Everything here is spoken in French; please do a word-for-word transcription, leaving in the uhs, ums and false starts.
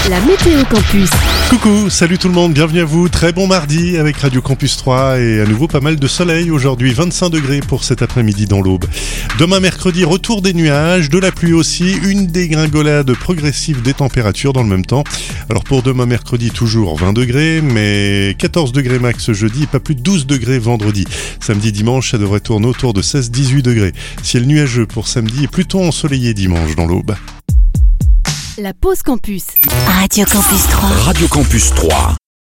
La météo campus. Coucou, salut tout le monde, bienvenue à vous, très bon mardi avec Radio Campus trois et à nouveau pas mal de soleil aujourd'hui, vingt-cinq degrés pour cet après-midi dans l'Aube. Demain mercredi, retour des nuages, de la pluie aussi, une dégringolade progressive des températures dans le même temps. Alors pour demain mercredi, toujours vingt degrés, mais quatorze degrés max jeudi et pas plus de douze degrés vendredi. Samedi, dimanche, ça devrait tourner autour de seize à dix-huit degrés. Ciel nuageux pour samedi et plutôt ensoleillé dimanche dans l'Aube. La pause campus. Radio Campus trois. Radio Campus trois.